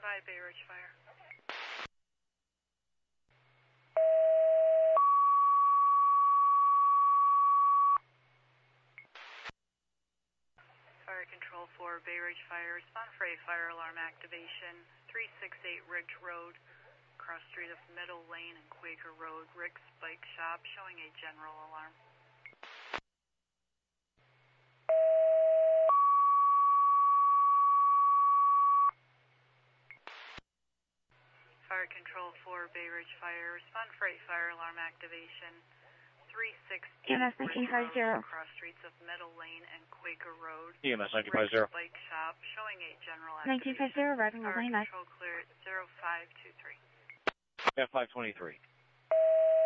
05 Bay Ridge Fire. Fire Control 4 Bay Ridge Fire. Respond for a fire alarm activation. 368 Ridge Road. Cross street of Middle Lane and Quaker Road. Rick's Bike Shop showing a general alarm. Fire Control 4 Bay Ridge Fire. Respond for a fire alarm activation. 368 EMS Ridge Road. 1950. Cross streets of Middle Lane and Quaker Road. EMS Rick's 1950. Bike Shop showing a general activation. 1950, arriving Fire mobile EMS. Control clear at 0523. F523.